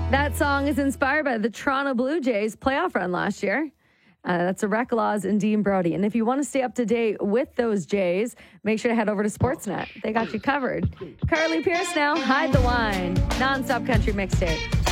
That song is inspired by the Toronto Blue Jays playoff run last year. That's Iraq Laws and Dean Brody. And if you want to stay up to date with those Jays, make sure to head over to Sportsnet. They got you covered. Carly Pierce now, Hide the Wine. Non-stop country mixtape.